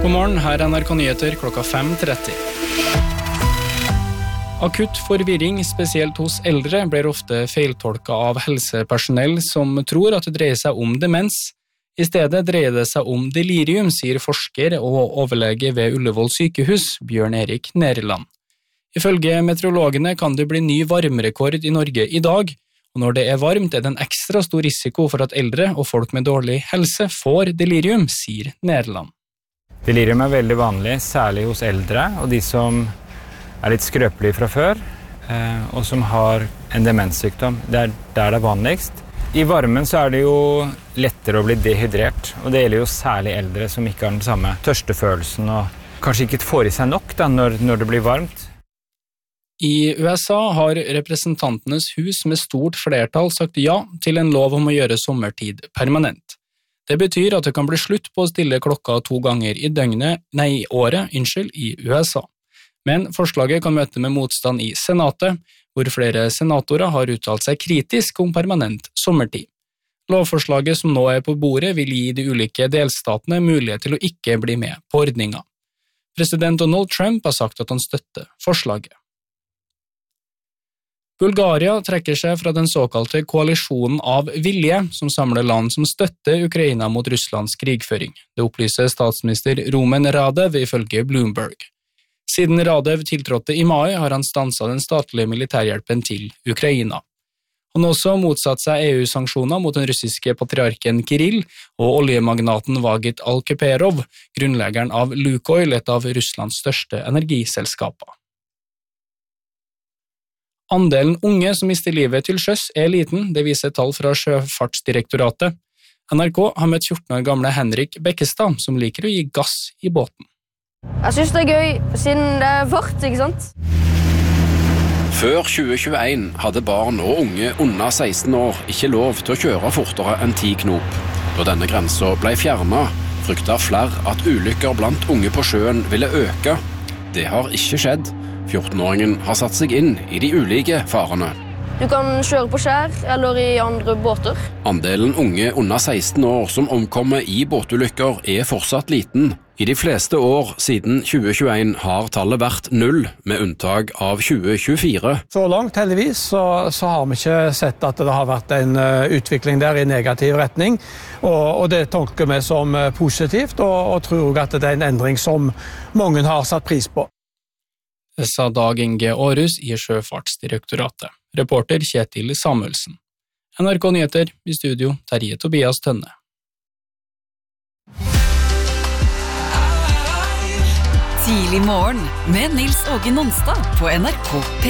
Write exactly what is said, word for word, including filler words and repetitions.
God morgen, her er N R K Nyheter klokka fem tretti. Akutt forvirring, spesielt hos eldre, blir ofte feiltolket av helsepersonell som tror at det dreier seg om demens. I stedet dreier det seg om delirium, sier forsker og overlege ved Ullevål sykehus, Bjørn Erik Nerland. Ifølge meteorologene kan det bli ny varmerekord i Norge i dag, og når det er varmt er det en ekstra stor risiko for at eldre og folk med dårlig helse får delirium, sier Nerland. Delirium er veldig vanlig, særlig hos eldre og de som er litt skrøpelige fra før, og som har en demenssykdom. Det er der det er vanligst. I varmen så er det jo lettere å bli dehydrert, og det gjelder jo særlig eldre som ikke har den samme tørstefølelsen og kanskje ikke får i seg nok da, når, når det blir varmt. I U S A har representantenes hus med stort flertall sagt ja til en lov om å gjøre sommertid permanent. Det betyr at det kan bli slutt på å stille klokka to ganger i døgnet, nei, året, unnskyld, i U S A. Men forslaget kan møte med motstand i Senatet, hvor flere senatorer har uttalt seg kritisk om permanent sommertid. Lovforslaget som nå er på bordet vil gi de ulike delstatene mulighet til å ikke bli med på ordningen. President Donald Trump har sagt at han støtter forslaget. Bulgaria trekker seg fra den såkalte koalisjonen av vilje, som samler land som støtter Ukraina mot Russlands krigføring. Det opplyser statsminister Rumen Radev ifølge Bloomberg. Siden Radev tiltrådte i mai har han stanset den statlige militærhjelpen til Ukraina. Han har også motsatt seg E U-sanksjoner mot den russiske patriarken Kirill og oljemagnaten Vagit Alkeperov, grunnleggeren av Lukoil, et av Russlands største energiselskaper. Andelen unge som mister livet til sjøs er liten, det viser tall fra Sjøfartsdirektoratet. N R K har møtt fjorten år gamle Henrik Bekkestad, som liker å gi gass i båten. Jeg synes det er gøy, siden det er fart, ikke sant? Før tjue tjueen hadde barn og unge under seksten år ikke lov til å kjøre fortere enn ti knop. Da denne grensen ble fjernet, fryktet flere at ulykker blant unge på sjøen ville øke. Det har ikke skjedd. fjortenåringen har satt seg inn i de ulike farene. Du kan kjøre på skjær eller i andre båter. Andelen unge under seksten år som omkommer i båtulykker er fortsatt liten. I de fleste år siden tjue tjueen har tallet vært null, med unntak av tjue tjuefire. Så langt heldigvis så, så har vi ikke sett at det har vært en uh, utvikling der i negativ retning, og, og det tolker vi som uh, positivt, og, og tror også at det er en endring som mange har satt pris på. Det sa Dag Inge Aarhus i Sjøfartsdirektoratet. Reporter Kjetil Samuelsen. N R K Nyheter i studio, Terje Tobias Tønne. Tidlig morgen med Nils Åge Nonstad på N R K P.